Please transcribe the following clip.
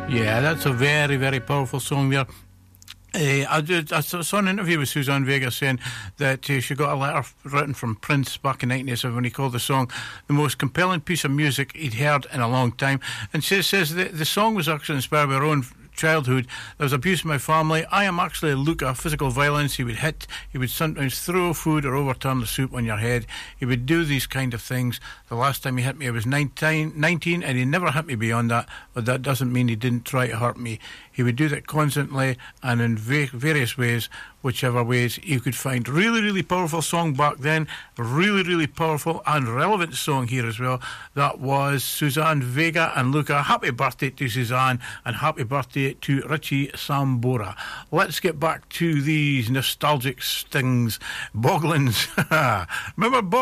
Yeah, that's a very, very powerful song there. I saw an interview with Suzanne Vega saying that she got a letter written from Prince back in 1987 when he called the song the most compelling piece of music he'd heard in a long time. And she says that the song was actually inspired by her own childhood. There was abuse in my family. I am actually Luca, physical violence. He would hit, he would sometimes throw food or overturn the soup on your head. He would do these kind of things. The last time he hit me I was 19 and he never hit me beyond that, but that doesn't mean he didn't try to hurt me. He would do that constantly and in various ways, whichever ways he could find. Really, really powerful song back then. Really, really powerful and relevant song here as well. That was Suzanne Vega and Luca. Happy birthday to Suzanne and happy birthday to Richie Sambora. Let's get back to these nostalgic stings. Boglins. Remember